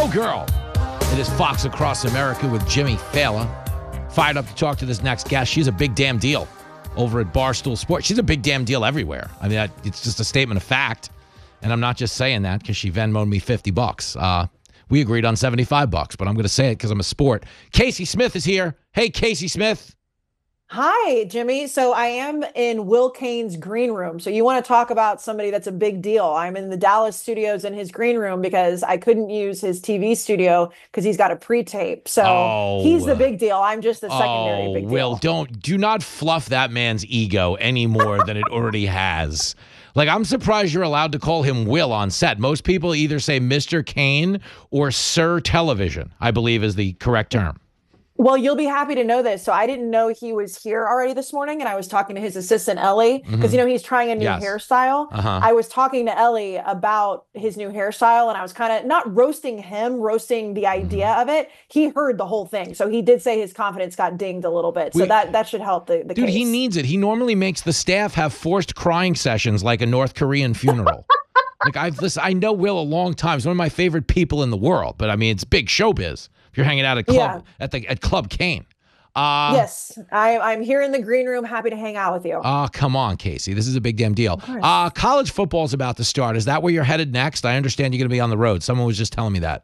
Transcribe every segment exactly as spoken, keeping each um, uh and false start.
Girl. It is Fox Across America with Jimmy Fallon. Fired up to talk to this next guest. She's a big damn deal over at Barstool Sports. She's a big damn deal everywhere. I mean, it's just a statement of fact. And I'm not just saying that because she Venmoed me fifty bucks. Uh, we agreed on seventy-five bucks, but I'm going to say it because I'm a sport. Casey Smith is here. Hey, Casey Smith. Hi, Jimmy. So I am in Will Cain's green room. So you want to talk about somebody that's a big deal. I'm in the Dallas studios in his green room because I couldn't use his T V studio because he's got a pre-tape. So oh, he's the big deal. I'm just the secondary oh, big deal. Will, don't, do not fluff that man's ego any more than it already has. Like, I'm surprised you're allowed to call him Will on set. Most people either say Mister Cain or Sir Television, I believe is the correct term. Well, you'll be happy to know this. So I didn't know he was here already this morning, and I was talking to his assistant, Ellie, because, mm-hmm. you know, he's trying a new yes. hairstyle. Uh-huh. I was talking to Ellie about his new hairstyle, and I was kind of not roasting him, roasting the idea mm-hmm. of it. He heard the whole thing. So he did say his confidence got dinged a little bit. So Wait, that, that should help the, the dude, case. He needs it. He normally makes the staff have forced crying sessions like a North Korean funeral. Like, I've listened, I know Will a long time. He's one of my favorite people in the world. But, I mean, it's big showbiz. If you're hanging out at club yeah. at the at Club Cain. Uh, yes, I, I'm here in the green room, happy to hang out with you. Oh, come on, Casey. This is a big damn deal. Uh, college football is about to start. Is that where you're headed next? I understand you're going to be on the road. Someone was just telling me that.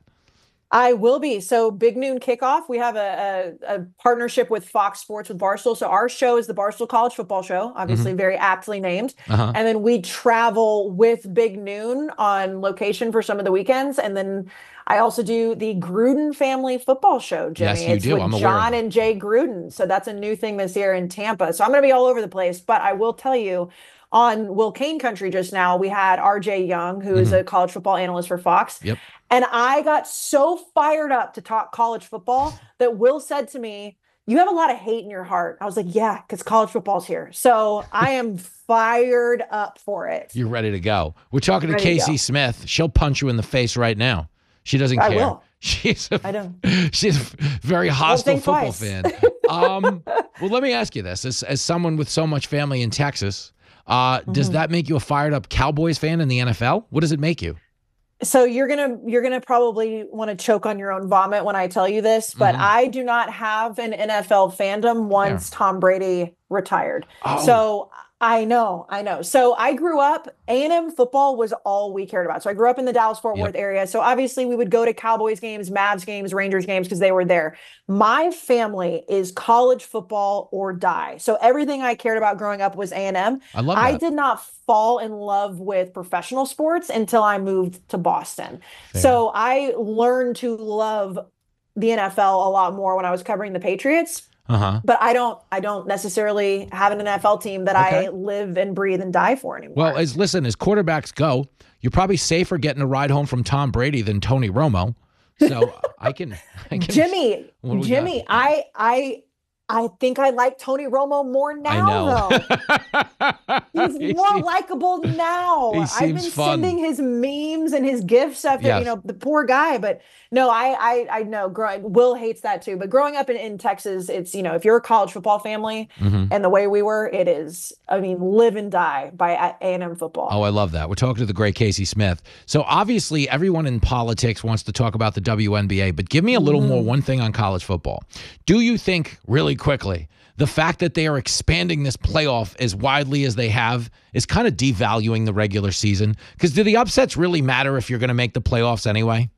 I will be. So Big Noon Kickoff, we have a, a, a partnership with Fox Sports with Barstool. So our show is the Barstool College Football Show, obviously mm-hmm. very aptly named. Uh-huh. And then we travel with Big Noon on location for some of the weekends. And then I also do the Gruden Family Football Show, Jimmy. Yes, you it's do. with I'm aware John and Jay Gruden. So that's a new thing this year in Tampa. So I'm going to be all over the place. But I will tell you, on Will Cain Country just now, we had R J Young, who is mm-hmm. a college football analyst for Fox. Yep. And I got so fired up to talk college football that Will said to me, "You have a lot of hate in your heart." I was like, yeah, because college football's here. So I am fired up for it. You're ready to go. We're talking to ready Casey to Smith. She'll punch you in the face right now. She doesn't I care. Will. She's a, I don't. She's a very hostile football twice. fan. um, well, let me ask you this. As, as someone with so much family in Texas, uh, mm-hmm. does that make you a fired up Cowboys fan in the N F L? What does it make you? So you're gonna you're gonna probably want to choke on your own vomit when I tell you this, but mm-hmm. I do not have an N F L fandom once yeah. Tom Brady retired. Oh. So I know, I know. So I grew up, A and M football was all we cared about. So I grew up in the Dallas-Fort Worth yep. area. So obviously we would go to Cowboys games, Mavs games, Rangers games because they were there. My family is college football or die. So everything I cared about growing up was A and M. I love that. I did not fall in love with professional sports until I moved to Boston. Fair. So I learned to love the N F L a lot more when I was covering the Patriots. Uh-huh. But I don't I don't necessarily have an N F L team that okay. I live and breathe and die for anymore. Well, as listen, as quarterbacks go, you're probably safer getting a ride home from Tom Brady than Tony Romo. So I can, I can Jimmy, Jimmy, got? I I I think I like Tony Romo more now, though. He's he more likable now. He I've been fun. sending his memes and his gifts after, yes. you know, the poor guy. But no, I I, I know. Growing, Will hates that too. But growing up in, in Texas, it's, you know, if you're a college football family mm-hmm. and the way we were, it is, I mean, live and die by A and M football. Oh, I love that. We're talking to the great Casey Smith. So obviously everyone in politics wants to talk about the W N B A, but give me a little mm. more one thing on college football. Do you think really quickly, the fact that they are expanding this playoff as widely as they have is kind of devaluing the regular season? Because do the upsets really matter if you're going to make the playoffs anyway?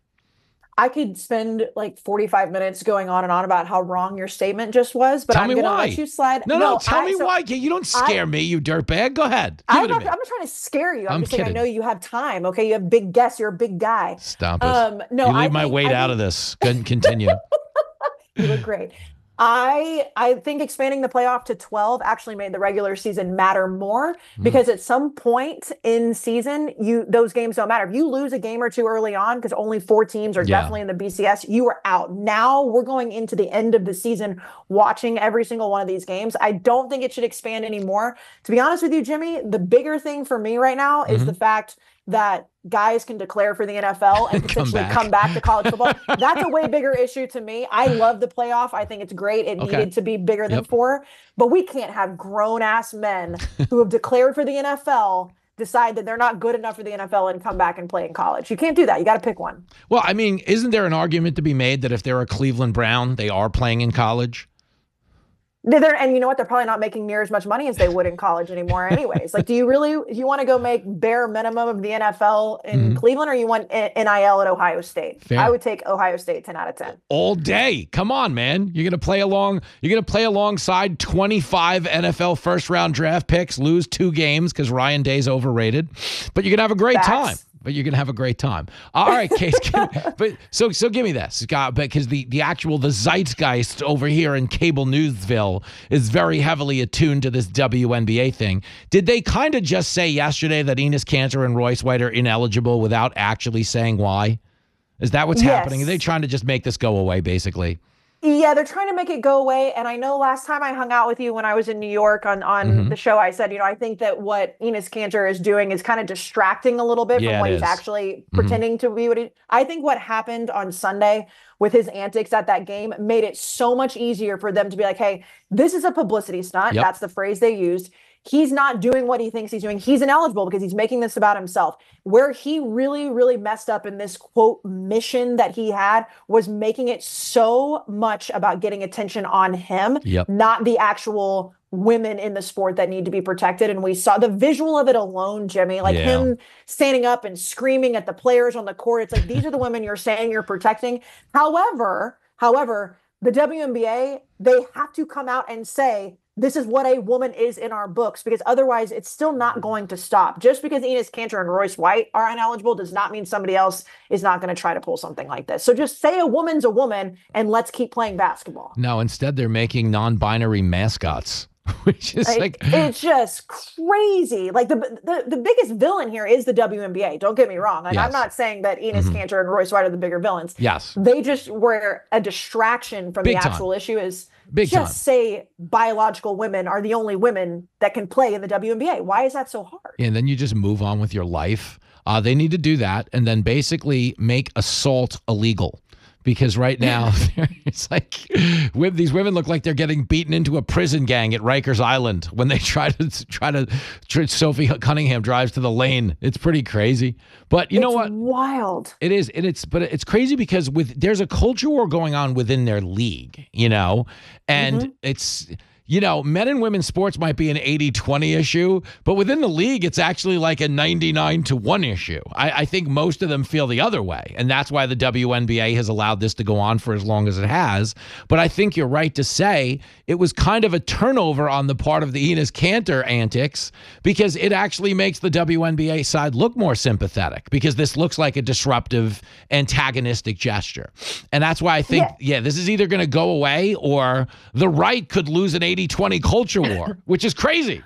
I could spend like forty-five minutes going on and on about how wrong your statement just was, but tell I'm me going to why. let you slide. No, no, no tell I, me so why. You don't scare I, me, you dirtbag. Go ahead. I'm not, I'm not trying to scare you. I'm, I'm just kidding. saying I know you have time. Okay, you have big guests. You're a big guy. Stop it. Um, no, you leave I my think, weight I out think, of this. Go ahead and continue. You look great. I I think expanding the playoff to twelve actually made the regular season matter more because mm. at some point in season, you those games don't matter. If you lose a game or two early on, because only four teams are yeah. definitely in the B C S, you are out. Now we're going into the end of the season watching every single one of these games. I don't think it should expand anymore. To be honest with you, Jimmy, the bigger thing for me right now is mm-hmm. the fact that guys can declare for the N F L and potentially come back. come back to college football. That's a way bigger issue to me. I love the playoff. I think it's great. It okay. needed to be bigger than yep. four, but we can't have grown ass men who have declared for the N F L decide that they're not good enough for the N F L and come back and play in college. You can't do that. You got to pick one. Well, I mean, isn't there an argument to be made that if they're a Cleveland Brown, they are playing in college? They're, and you know what? They're probably not making near as much money as they would in college anymore anyways. Like, do you really, you want to go make bare minimum of the N F L in mm-hmm. Cleveland, or you want N I L at Ohio State? Fair. I would take Ohio State ten out of ten. All day. Come on, man. You're going to play along, you're going to play alongside twenty-five N F L first round draft picks, lose two games because Ryan Day's overrated, but you're going to have a great Facts. time. But you're gonna have a great time. All right, Case. but so so give me this, Scott, because the the actual the zeitgeist over here in cable newsville is very heavily attuned to this W N B A thing. Did they kind of just say yesterday that Enes Kanter and Royce White are ineligible without actually saying why? Is that what's yes. happening? Are they trying to just make this go away, basically? Yeah, they're trying to make it go away. And I know last time I hung out with you when I was in New York on, on mm-hmm. the show, I said, you know, I think that what Enes Kanter is doing is kind of distracting a little bit yeah, from what he's actually mm-hmm. pretending to be. What he, I think what happened on Sunday with his antics at that game made it so much easier for them to be like, hey, this is a publicity stunt. Yep. That's the phrase they used. He's not doing what he thinks he's doing. He's ineligible because he's making this about himself. Where he really, really messed up in this, quote, mission that he had was making it so much about getting attention on him, yep. not the actual women in the sport that need to be protected. And we saw the visual of it alone, Jimmy, like yeah. him standing up and screaming at the players on the court. It's like, these are the women you're saying you're protecting. However, however, the W N B A, they have to come out and say, this is what a woman is in our books, because otherwise it's still not going to stop. Just because Enes Kanter and Royce White are ineligible does not mean somebody else is not going to try to pull something like this. So just say a woman's a woman and let's keep playing basketball. No, instead they're making non-binary mascots, which is like, like it's just crazy. Like the, the the biggest villain here is the W N B A. Don't get me wrong. Like, yes. I'm not saying that Enes mm-hmm. Kanter and Royce White are the bigger villains. Yes. They just were a distraction from Big the actual time. issue is Big just time. say biological women are the only women that can play in the W N B A. Why is that so hard? And then you just move on with your life. Uh, they need to do that and then basically make assault illegal. Because right now, it's like these women look like they're getting beaten into a prison gang at Rikers Island when they try to try to. Sophie Cunningham drives to the lane. It's pretty crazy, but you it's know what? Wild. It is, and it's but it's crazy because with there's a culture war going on within their league, you know, and mm-hmm. it's. You know, men and women's sports might be an eighty twenty issue, but within the league, it's actually like a ninety-nine to one issue. I, I think most of them feel the other way, and that's why the W N B A has allowed this to go on for as long as it has. But I think you're right to say it was kind of a turnover on the part of the Enes Kanter antics because it actually makes the W N B A side look more sympathetic because this looks like a disruptive, antagonistic gesture. And that's why I think, yeah, yeah this is either going to go away or the right could lose an eighty twenty culture war, which is crazy.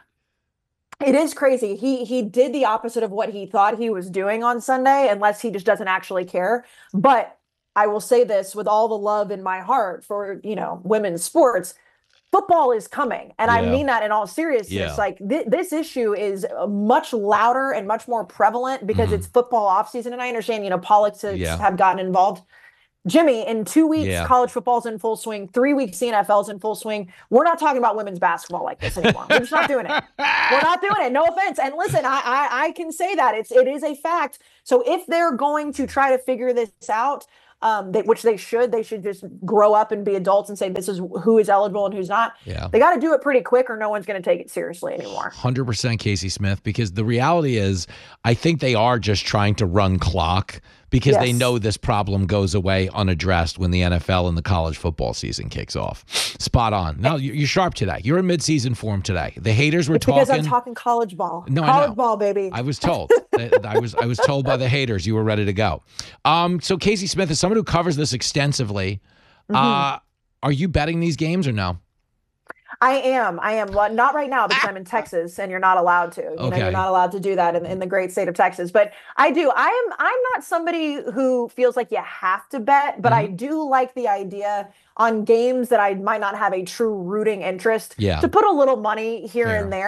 It is crazy. He he did the opposite of what he thought he was doing on Sunday, unless he just doesn't actually care. But I will say this with all the love in my heart for, you know, women's sports, football is coming. And yeah. I mean that in all seriousness. Yeah. Like th- this issue is much louder and much more prevalent because mm-hmm. it's football offseason. And I understand, you know, politics yeah. have gotten involved. Jimmy, in two weeks, yeah. college football's in full swing. Three weeks, the N F L's in full swing. We're not talking about women's basketball like this anymore. We're just not doing it. We're not doing it. No offense. And listen, I, I I can say that it's it is a fact. So if they're going to try to figure this out, um, they, which they should, they should just grow up and be adults and say this is who is eligible and who's not. Yeah. They got to do it pretty quick, or no one's going to take it seriously anymore. one hundred percent Casey Smith, because the reality is, I think they are just trying to run clock. Because yes. they know this problem goes away unaddressed when the N F L and the college football season kicks off. Spot on. No, you're sharp today. You're in midseason form today. The haters were it's talking. Because I'm talking college ball. No, college I know. ball, baby. I was told. I was I was told by the haters you were ready to go. Um, so Casey Smith is someone who covers this extensively. Mm-hmm. Uh, are you betting these games or no? I am. I am. Well, not right now because I'm in Texas and you're not allowed to. You okay. know, you're not allowed to do that in, in the great state of Texas. But I do. I am. I'm not somebody who feels like you have to bet, but mm-hmm. I do like the idea on games that I might not have a true rooting interest yeah. to put a little money here Fair. and there.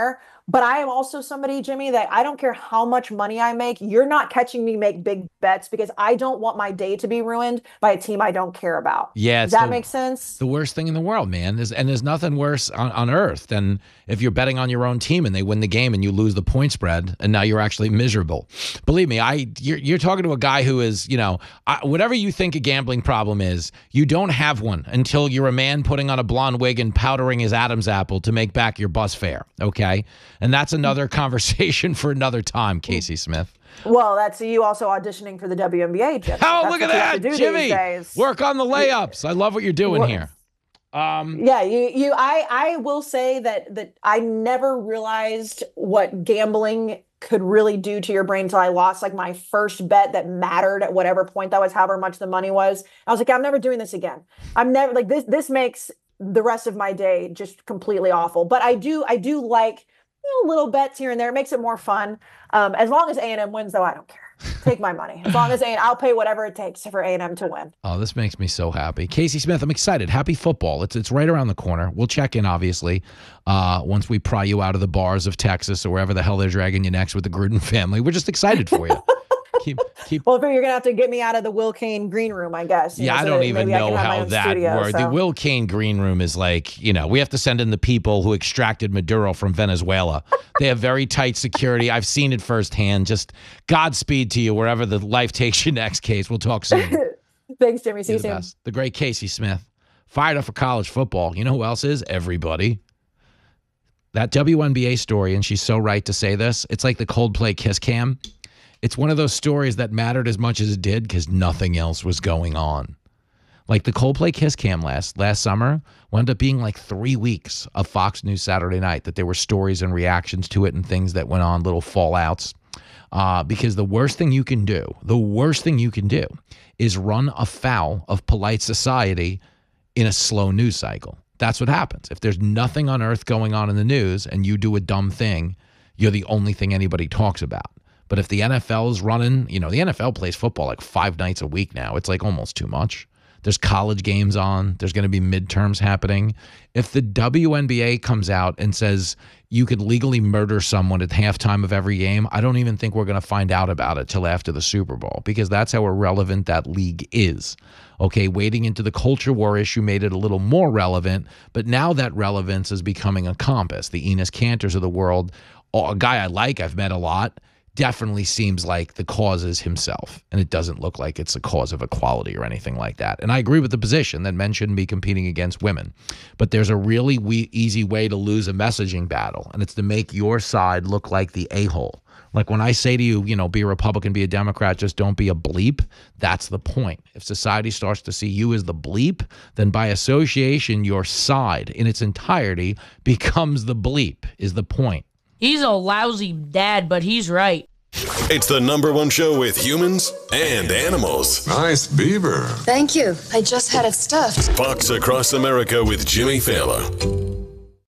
But I am also somebody, Jimmy, that I don't care how much money I make. You're not catching me make big bets because I don't want my day to be ruined by a team I don't care about. Yeah, Does that the, make sense? The worst thing in the world, man. There's, and there's nothing worse on, on earth than if you're betting on your own team and they win the game and you lose the point spread and now you're actually miserable. Believe me, I you're, you're talking to a guy who is, you know, I, whatever you think a gambling problem is, you don't have one until you're a man putting on a blonde wig and powdering his Adam's apple to make back your bus fare. Okay, and that's another conversation for another time, Casey Smith. Well, that's you also auditioning for the W N B A, Jimmy. Oh, that's look at that, Jimmy! Work on the layups. I love what you're doing Work. here. Um, yeah, you, you, I, I will say that that I never realized what gambling could really do to your brain until I lost like my first bet that mattered at whatever point that was, however much the money was. I was like, I'm never doing this again. I'm never like this. This makes the rest of my day just completely awful. But I do, I do like you know, little bets here and there. It makes it more fun. Um, as long as A and M wins, though, I don't care. Take my money. As long as A and M, I'll pay whatever it takes for A and M to win. Oh, this makes me so happy. Casey Smith, I'm excited. Happy football. It's it's right around the corner. We'll check in, obviously, uh, once we pry you out of the bars of Texas or wherever the hell they're dragging you next with the Gruden family. We're just excited for you. Keep, keep. Well, you're going to have to get me out of the Will Kane green room, I guess. Yeah, know, I so don't that even know how that studio, works. So. The Will Kane green room is like, you know, we have to send in the people who extracted Maduro from Venezuela. They have very tight security. I've seen it firsthand. Just Godspeed to you wherever the life takes you next, Case. We'll talk soon. Thanks, Jimmy. See you soon. Best. The great Casey Smith. Fired up for college football. You know who else is? Everybody. That W N B A story, and she's so right to say this, it's like the Coldplay Kiss Cam. It's one of those stories that mattered as much as it did because nothing else was going on. Like the Coldplay Kiss Cam last last summer wound up being like three weeks of Fox News Saturday night, that there were stories and reactions to it and things that went on, little fallouts. Uh, because the worst thing you can do, the worst thing you can do is run afoul of polite society in a slow news cycle. That's what happens. If there's nothing on earth going on in the news and you do a dumb thing, you're the only thing anybody talks about. But if the N F L is running, you know, the N F L plays football like five nights a week now. It's like almost too much. There's college games on. There's going to be midterms happening. If the W N B A comes out and says you could legally murder someone at halftime of every game, I don't even think we're going to find out about it till after the Super Bowl, because that's how irrelevant that league is. Okay, wading into the culture war issue made it a little more relevant, but now that relevance is becoming a compass. The Enes Kantors of the world, a guy I like, I've met a lot, definitely seems like the cause is himself, and it doesn't look like it's a cause of equality or anything like that. And I agree with the position that men shouldn't be competing against women, but there's a really we- easy way to lose a messaging battle, and it's to make your side look like the a-hole. Like when I say to you, you know, be a Republican, be a Democrat, just don't be a bleep, that's the point. If society starts to see you as the bleep, then by association, your side in its entirety becomes the bleep, is the point. He's a lousy dad, but he's right. It's the number one show with humans and animals. Nice beaver. Thank you. I just had it stuffed. Fox Across America with Jimmy Fallon.